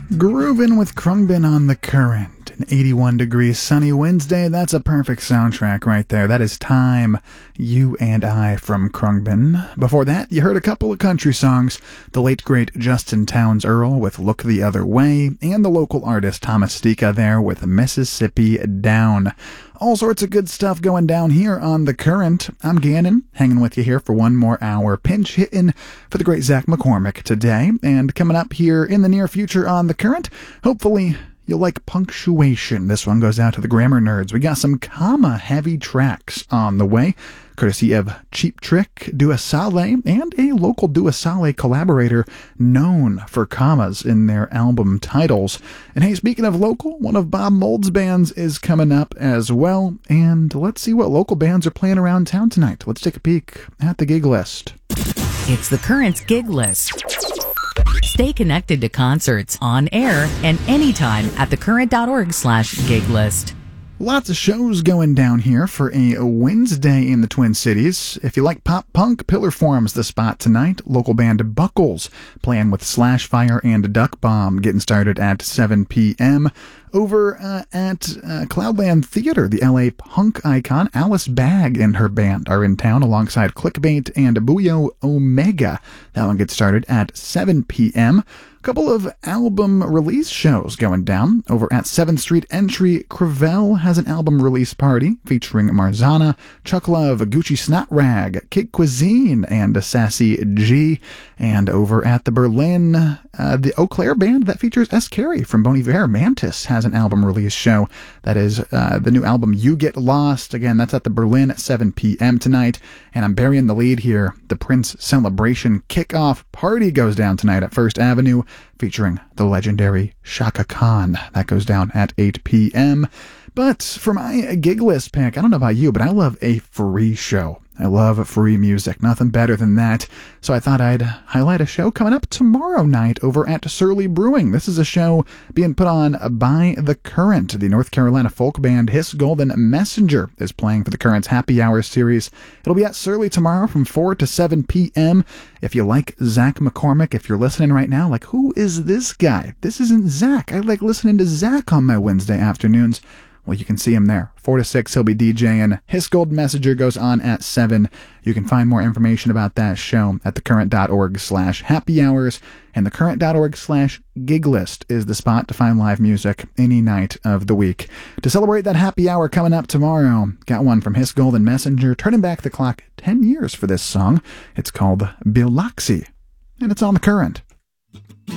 Groovin' with Khruangbin on the Current. An 81 degrees sunny Wednesday. That's a perfect soundtrack right there. That is Time, You and I from Khruangbin. Before that, you heard a couple of country songs. The late great Justin Townes Earl with Look the Other Way, and the local artist Thomas Stika there with Mississippi Down. All sorts of good stuff going down here on The Current. I'm Gannon, hanging with you here for one more hour, pinch hitting for the great Zach McCormick today. And coming up here in the near future on The Current, hopefully you'll like punctuation. This one goes out to the grammar nerds. We got some comma-heavy tracks on the way, courtesy of Cheap Trick, Dua Saleh, and a local Dua Saleh collaborator known for commas in their album titles. And hey, speaking of local, one of Bob Mould's bands is coming up as well. And let's see what local bands are playing around town tonight. Let's take a peek at the gig list. It's the Current's gig list. Stay connected to concerts on air and anytime at thecurrent.org/gig list. Lots of shows going down here for a Wednesday in the Twin Cities. If you like pop punk, Pillar Forum's the spot tonight. Local band Buckles playing with Slashfire and Duck Bomb, getting started at 7 p.m. Over at Cloudland Theater, the LA punk icon Alice Bagg and her band are in town alongside Clickbait and Buyo Omega. That one gets started at 7 p.m. A couple of album release shows going down. Over at 7th Street Entry, Crevel has an album release party featuring Marzana, Chuck Love, Gucci Snot Rag, Kid Cuisine, and Sassy G. And over at the Berlin, the Eau Claire band that features S. Carey from Bon Iver, Mantis, has an album release show. That is the new album You Get Lost. Again, that's at the Berlin at 7 p.m. tonight. And I'm burying the lead here. The Prince Celebration kickoff party goes down tonight at First Avenue, featuring the legendary Shaka Khan. That goes down at 8 p.m. But for my gig list pick, I don't know about you, but I love a free show. I love free music. Nothing better than that. So I thought I'd highlight a show coming up tomorrow night over at Surly Brewing. This is a show being put on by The Current. The North Carolina folk band Hiss Golden Messenger is playing for The Current's Happy Hour series. It'll be at Surly tomorrow from 4 to 7 p.m. If you like Zach McCormick, if you're listening right now, like, who is this guy? This isn't Zach. I like listening to Zach on my Wednesday afternoons. Well, you can see him there. 4 to 6, he'll be DJing. His Gold Messenger goes on at 7. You can find more information about that show at thecurrent.org/happy hours, and thecurrent.org/gig list is the spot to find live music any night of the week. To celebrate that happy hour coming up tomorrow, got one from His Golden Messenger, turning back the clock 10 years for this song. It's called Biloxi, and it's on The Current.